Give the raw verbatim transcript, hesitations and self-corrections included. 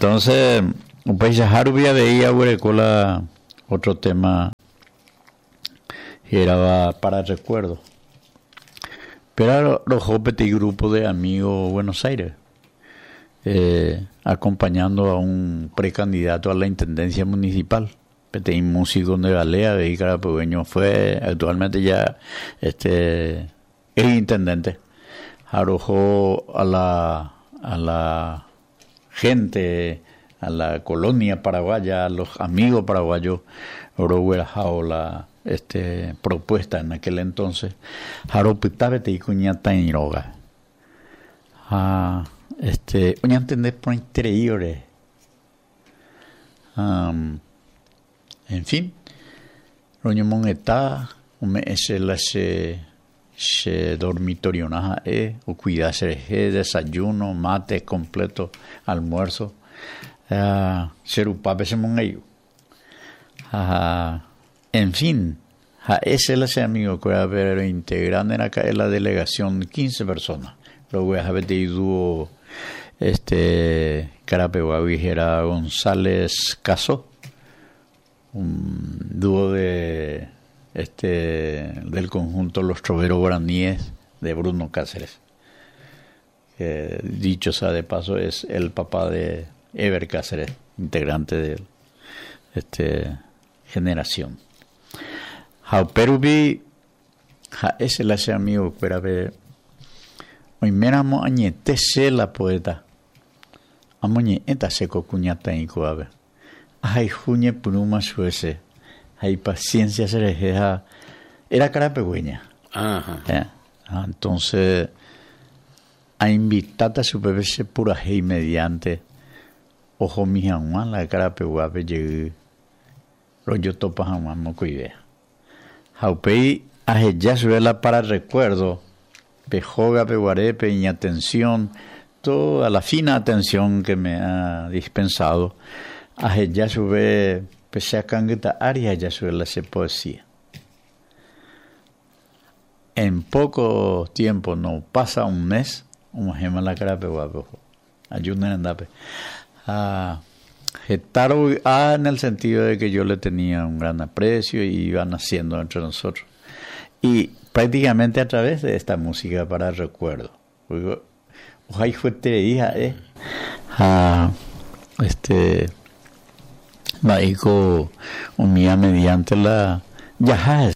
Entonces, pues ya Harubia veía la otro tema era para recuerdo. Pero los jóvenes y grupo de amigos Buenos Aires, eh, acompañando a un precandidato a la intendencia municipal. Petei músico de Galea, de Carapegueño, fue actualmente ya este el intendente. Arrojó a la a la gente, a la colonia paraguaya, a los amigos paraguayos, Oroguerajao, la este propuesta en aquel entonces. Haropitavete y cuñata en Iroga. Ah, este, uña entender por interiores. Um, en fin, Roño Moneta, un ese la se se dormitorio naja e o cuidarse de desayuno, mate completo, almuerzo. Ah, serupape se mongayo. Ah, en fin, a ese la se amigo que era ver integrando en acá en la delegación quince personas. Luego a ver de dúo este Carapeguavi era González Caso, un dúo de este del conjunto Los Troveros Guaraníes de Bruno Cáceres, que dicho sea de paso es el papá de Eber Cáceres, integrante de este generación. Jauperubi ja ese la se amigo que era ver hoy meramo añete se la poeta amoñe eta seco cuñata y coabe ay juñe pluma suese hay paciencia se le deja era carapegüeña. Ajá. Eh, entonces a invitar a su bebé se pura hey mediante ojo mi jamás la carapeguabe llegué rollo topa jamás no cuide jaupei a ya suela para recuerdo pejoga peguarepe y atención toda la fina atención que me ha dispensado a ya sube pese a cangueta área ya suele hacer poesía. En poco tiempo, no pasa un mes, un gema la cara peguapo, ayuden a andape. Ah, getaro ah, en el sentido de que yo le tenía un gran aprecio y iba naciendo entre nosotros. Y prácticamente a través de esta música para recuerdo. Ojalá fue te hija, eh. Ah, este. Maico unía mediante la ya